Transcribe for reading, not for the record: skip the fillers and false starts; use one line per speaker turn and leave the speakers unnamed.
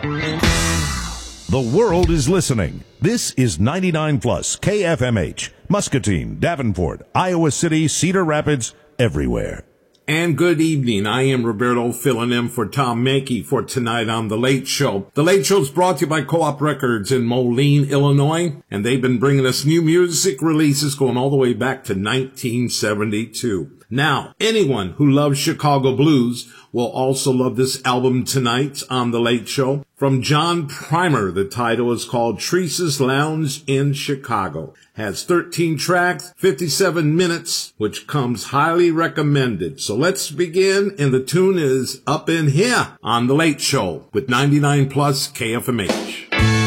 The world is listening. This is 99 Plus KFMH, Muscatine, Davenport, Iowa City, Cedar Rapids, everywhere.
And good evening. I am Roberto filling in for Tom Mackey for tonight on The Late Show. The Late Show is brought to you by Co-op Records in Moline, Illinois, and they've been bringing us new music releases going all the way back to 1972. Now, anyone who loves Chicago blues will also love this album tonight on The Late Show. From John Primer, the title is called Teresa's Lounge in Chicago. Has 13 tracks, 57 minutes, which comes highly recommended. So let's begin, and the tune is Up in Here on The Late Show with 99 Plus KFMH.